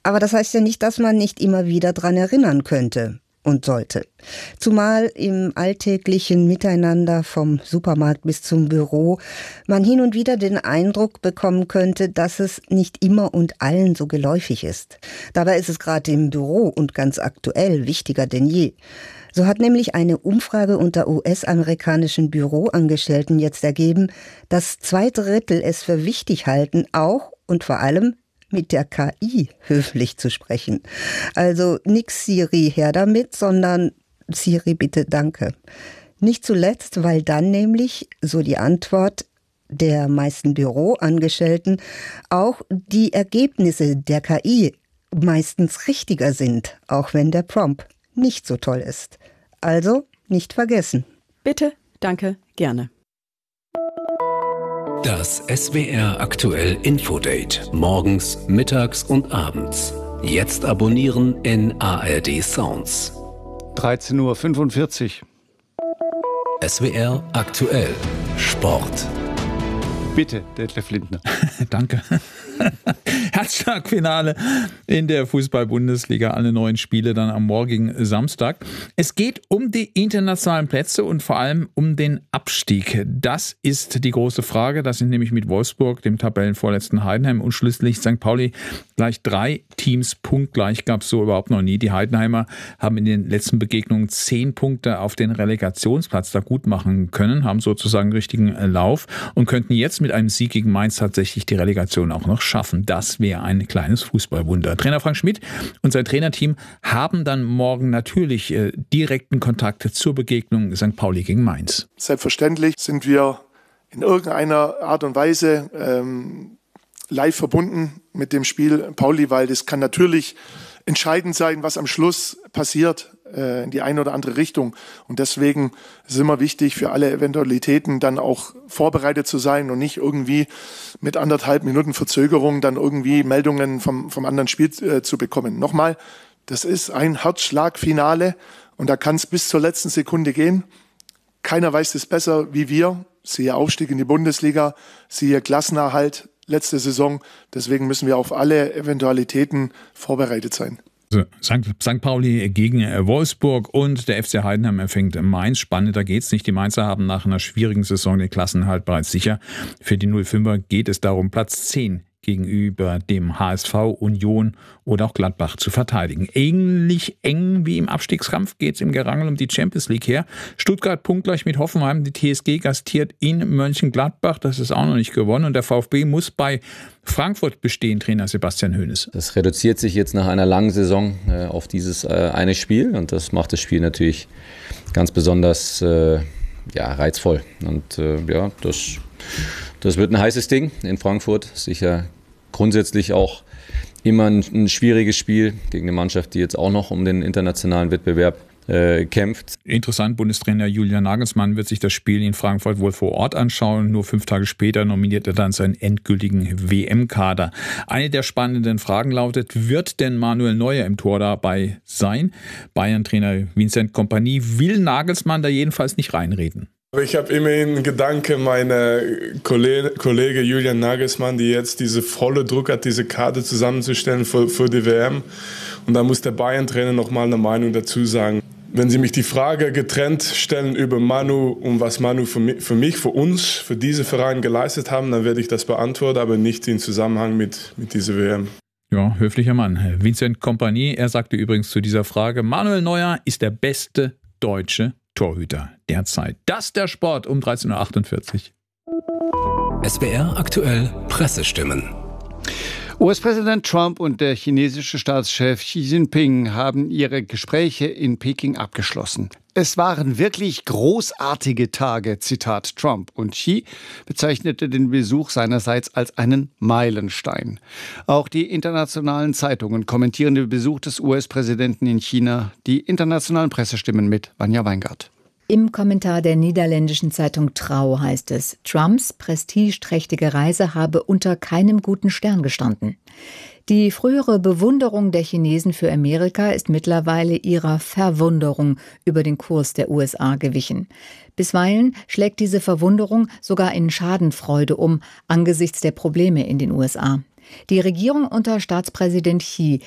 Aber das heißt ja nicht, dass man nicht immer wieder dran erinnern könnte und sollte. Zumal im alltäglichen Miteinander vom Supermarkt bis zum Büro man hin und wieder den Eindruck bekommen könnte, dass es nicht immer und allen so geläufig ist. Dabei ist es gerade im Büro und ganz aktuell wichtiger denn je. So hat nämlich eine Umfrage unter US-amerikanischen Büroangestellten jetzt ergeben, dass 2/3 es für wichtig halten, auch und vor allem mit der KI höflich zu sprechen. Also nix Siri her damit, sondern Siri bitte danke. Nicht zuletzt, weil dann nämlich, so die Antwort der meisten Büroangestellten, auch die Ergebnisse der KI meistens richtiger sind, auch wenn der Prompt nicht so toll ist. Also nicht vergessen. Bitte, danke, gerne. Das SWR aktuell Infodate. Morgens, mittags und abends. Jetzt abonnieren in ARD Sounds. 13:45 Uhr. SWR aktuell Sport. Bitte, Detlef Lindner. Danke. Herzschlagfinale in der Fußball-Bundesliga. Alle 9 Spiele dann am morgigen Samstag. Es geht um die internationalen Plätze und vor allem um den Abstieg. Das ist die große Frage. Das sind nämlich mit Wolfsburg, dem Tabellenvorletzten Heidenheim und schließlich St. Pauli gleich 3 Teams punktgleich. Gab es so überhaupt noch nie. Die Heidenheimer haben in den letzten Begegnungen 10 Punkte auf den Relegationsplatz da gut machen können, haben sozusagen einen richtigen Lauf und könnten jetzt mit einem Sieg gegen Mainz tatsächlich die Relegation auch noch schaffen. Das wäre ein kleines Fußballwunder. Trainer Frank Schmidt und sein Trainerteam haben dann morgen natürlich direkten Kontakt zur Begegnung St. Pauli gegen Mainz. Selbstverständlich sind wir in irgendeiner Art und Weise live verbunden mit dem Spiel Pauli, weil das kann natürlich entscheidend sein, was am Schluss passiert in die eine oder andere Richtung. Und deswegen ist es immer wichtig, für alle Eventualitäten dann auch vorbereitet zu sein und nicht irgendwie mit 1,5 Minuten Verzögerung dann irgendwie Meldungen vom anderen Spiel zu bekommen. Nochmal, das ist ein Herzschlagfinale und da kann es bis zur letzten Sekunde gehen. Keiner weiß es besser wie wir. Siehe Aufstieg in die Bundesliga, siehe Klassenerhalt letzte Saison. Deswegen müssen wir auf alle Eventualitäten vorbereitet sein. St. Pauli gegen Wolfsburg und der FC Heidenheim empfängt Mainz. Spannender geht's nicht. Die Mainzer haben nach einer schwierigen Saison den Klassenerhalt bereits sicher. Für die 05er geht es darum, Platz 10 gegenüber dem HSV, Union oder auch Gladbach zu verteidigen. Ähnlich eng wie im Abstiegskampf geht es im Gerangel um die Champions League her. Stuttgart punktgleich mit Hoffenheim. Die TSG gastiert in Mönchengladbach. Das ist auch noch nicht gewonnen. Und der VfB muss bei Frankfurt bestehen, Trainer Sebastian Hoeneß. Das reduziert sich jetzt nach einer langen Saison auf dieses eine Spiel. Und das macht das Spiel natürlich ganz besonders reizvoll. Und das wird ein heißes Ding in Frankfurt. Sicher grundsätzlich auch immer ein schwieriges Spiel gegen eine Mannschaft, die jetzt auch noch um den internationalen Wettbewerb kämpft. Interessant, Bundestrainer Julian Nagelsmann wird sich das Spiel in Frankfurt wohl vor Ort anschauen. Nur 5 Tage später nominiert er dann seinen endgültigen WM-Kader. Eine der spannenden Fragen lautet, wird denn Manuel Neuer im Tor dabei sein? Bayern-Trainer Vincent Kompany will Nagelsmann da jedenfalls nicht reinreden. Ich habe immerhin einen Gedanke, meine Kollege Julian Nagelsmann, die jetzt diese volle Druck hat, diese Karte zusammenzustellen für die WM. Und da muss der Bayern-Trainer nochmal eine Meinung dazu sagen. Wenn Sie mich die Frage getrennt stellen über Manu und was Manu für mich, für uns, für diese Verein geleistet haben, dann werde ich das beantworten, aber nicht in Zusammenhang mit dieser WM. Ja, höflicher Mann. Vincent Kompany, er sagte übrigens zu dieser Frage, Manuel Neuer ist der beste deutsche Torhüter derzeit. Das der Sport um 13:48 Uhr. SWR aktuell Pressestimmen. US-Präsident Trump und der chinesische Staatschef Xi Jinping haben ihre Gespräche in Peking abgeschlossen. Es waren wirklich großartige Tage, Zitat Trump. Und Xi bezeichnete den Besuch seinerseits als einen Meilenstein. Auch die internationalen Zeitungen kommentieren den Besuch des US-Präsidenten in China. Die internationalen Pressestimmen mit Vanja Weingart. Im Kommentar der niederländischen Zeitung Trouw heißt es, Trumps prestigeträchtige Reise habe unter keinem guten Stern gestanden. Die frühere Bewunderung der Chinesen für Amerika ist mittlerweile ihrer Verwunderung über den Kurs der USA gewichen. Bisweilen schlägt diese Verwunderung sogar in Schadenfreude um, angesichts der Probleme in den USA. Die Regierung unter Staatspräsident Xi